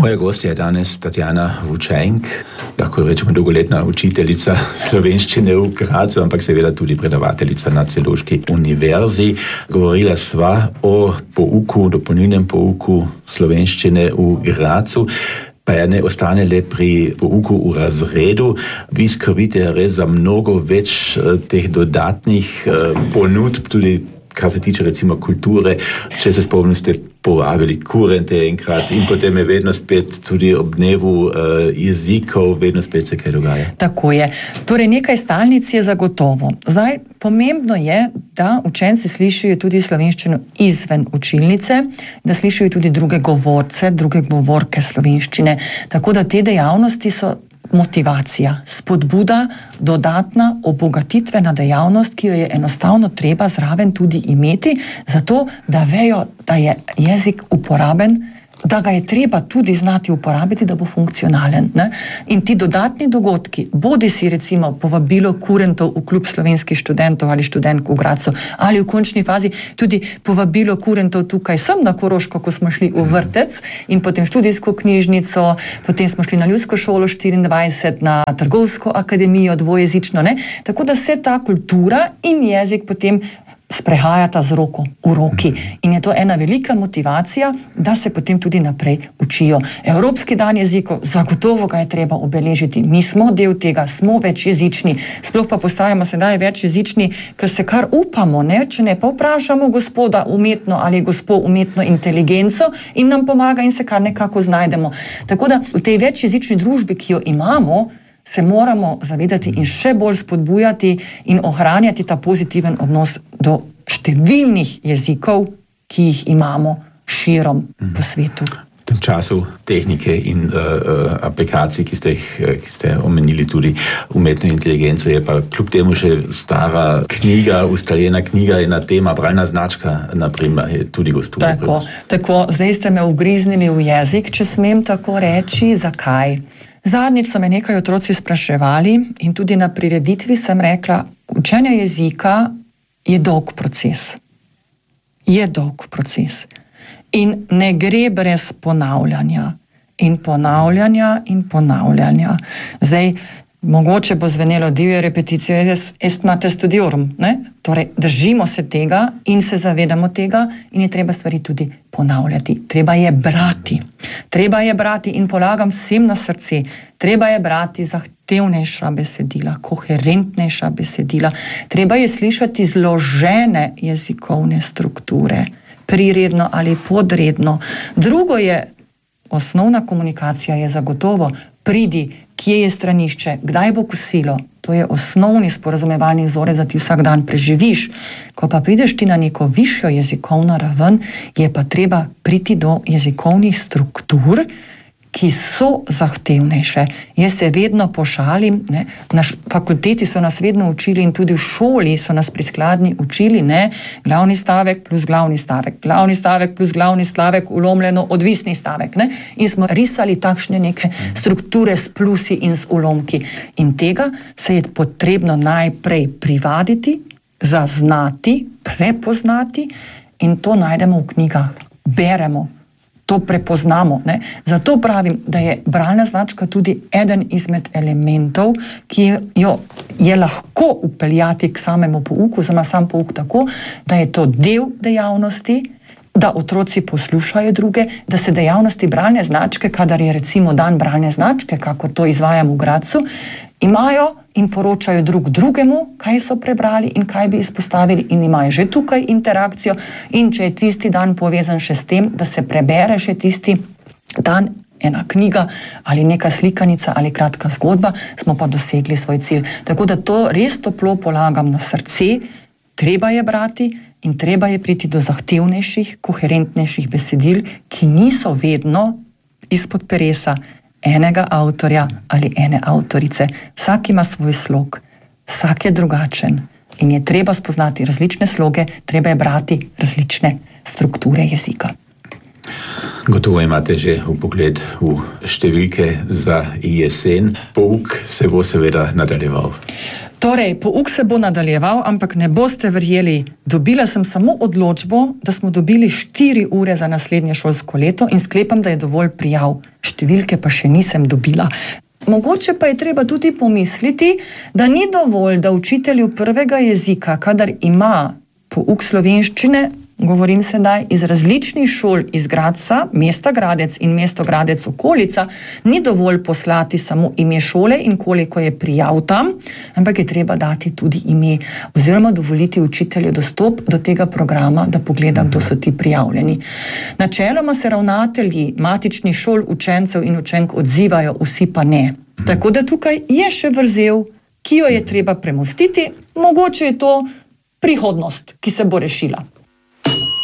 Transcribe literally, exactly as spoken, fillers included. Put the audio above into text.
Moja gostja je danes Tatjana Vučenk, lahko rečemo dolgoletna učiteljica slovenščine v Gradcu, ampak seveda tudi predavateljica na Celovški univerzi. Govorila sva o pouku, dopolnilnem pouku slovenščine v Gradcu, pa je ne ostane le pri pouku v razredu. Vi skrbite res za mnogo več teh dodatnih ponudb, tudi kar se tiče recimo kulture. Če se spomnim, ste povabili kurente enkrat in potem je vedno spet tudi ob dnevu uh, jezikov, vedno spet se kaj dogaja. Tako je. Torej nekaj stalnic je zagotovo. Zdaj, pomembno je, da učenci slišijo tudi slovenščino izven učilnice, da slišijo tudi druge govorce, druge govorke slovenščine. Tako da te dejavnosti so motivacija, spodbuda, dodatna obogatitvena dejavnost, ki jo je enostavno treba zraven tudi imeti, zato da vejo, da je jezik uporaben, da ga je treba tudi znati uporabiti, da bo funkcionalen. Ne? In ti dodatni dogodki, bodi si recimo povabilo kurentov v klub slovenskih študentov ali študentk v Gradcu, ali v končni fazi tudi povabilo kurentov tukaj sem na Koroško, ko smo šli v vrtec in potem študijsko knjižnico, potem smo šli na Ljudsko šolo štiriindvajset, na Trgovsko akademijo dvojezično. Ne? Tako da se ta kultura in jezik potem sprehajata z roko v roki. In je to ena velika motivacija, da se potem tudi naprej učijo. Evropski dan jezikov, zagotovo ga je treba obeležiti. Mi smo del tega, smo večjezični, sploh pa postajamo sedaj večjezični, ker se kar upamo, ne? Če ne pa vprašamo gospoda umetno ali gospo umetno inteligenco in nam pomaga in se kar nekako znajdemo. Tako da v tej večjezični družbi, ki jo imamo, se moramo zavedati in še bolj spodbujati in ohranjati ta pozitiven odnos do številnih jezikov, ki jih imamo širom po svetu. V tem času tehnike in uh, uh, aplikacij, ki ste, jih, ki ste omenili tudi umetno inteligenco, je pa kljub temu še stara knjiga, ustaljena knjiga, ena tema, bralna značka, naprimer, je tudi gostuje. Tako, tako, zdaj ste me ugriznili v jezik, če smem tako reči. Zakaj? Zadnjič so me nekaj otroci spraševali in tudi na prireditvi sem rekla, učenje jezika je dolg proces. Je dolg proces. In ne gre brez ponavljanja. In ponavljanja in ponavljanja. Zdaj, mogoče bo zvenelo divje repeticijo est mater studiorum, ne? Torej, držimo se tega in se zavedamo tega in je treba stvari tudi ponavljati. Treba je brati. Treba je brati in polagam vsem na srce. Treba je brati zahtevnejša besedila, koherentnejša besedila. Treba je slišati zložene jezikovne strukture, priredno ali podredno. Drugo je, osnovna komunikacija je zagotovo, pridi, kje je stranišče, kdaj bo kosilo. To je osnovni sporazumevalni vzorec, da ti vsak dan preživiš. Ko pa prideš ti na neko višjo jezikovno raven, je pa treba priti do jezikovnih struktur, ki so zahtevnejše. Jaz se vedno pošalim, ne? Na fakulteti so nas vedno učili in tudi v šoli so nas pri skladnji učili, ne? Glavni stavek plus glavni stavek, glavni stavek plus glavni stavek, ulomljeno odvisni stavek. Ne? In smo risali takšne neke strukture s plusi in s ulomki. In tega se je potrebno najprej privaditi, zaznati, prepoznati in to najdemo v knjigah. Beremo. To prepoznamo. Ne? Zato pravim, da je bralna značka tudi eden izmed elementov, ki jo je lahko upeljati k samemu pouku, oziroma sam pouk tako, da je to del dejavnosti, da otroci poslušajo druge, da se dejavnosti bralne značke, kadar je recimo dan bralne značke, kako to izvajamo v Gradcu, imajo in poročajo drug drugemu, kaj so prebrali in kaj bi izpostavili in imajo že tukaj interakcijo in če je tisti dan povezan še s tem, da se prebere še tisti dan ena knjiga ali neka slikanica ali kratka zgodba, smo pa dosegli svoj cilj. Tako da to res toplo polagam na srce, treba je brati in treba je priti do zahtevnejših, koherentnejših besedil, ki niso vedno izpod peresa enega avtorja ali ene avtorice. Vsak ima svoj slog, vsak je drugačen in je treba spoznati različne sloge, treba je brati različne strukture jezika. Gotovo imate že vpogled v številke za jesen. Pouk se bo seveda nadaljeval. Torej, pouk se bo nadaljeval, ampak ne boste verjeli, dobila sem samo odločbo, da smo dobili štiri ure za naslednje šolsko leto in sklepam, da je dovolj prijav. Številke pa še nisem dobila. Mogoče pa je treba tudi pomisliti, da ni dovolj, da učitelju prvega jezika, kadar ima pouk slovenščine, govorim sedaj iz različnih šol iz Gradca, mesta Gradec in mesto Gradec okolica, ni dovolj poslati samo ime šole in koliko je prijav tam, ampak je treba dati tudi ime oziroma dovoliti učitelju dostop do tega programa, da pogleda, kdo so ti prijavljeni. Načeloma se ravnatelji matičnih šol, učencev in učenk odzivajo, vsi pa ne. Tako da tukaj je še vrzel, ki jo je treba premostiti, mogoče je to prihodnost, ki se bo rešila.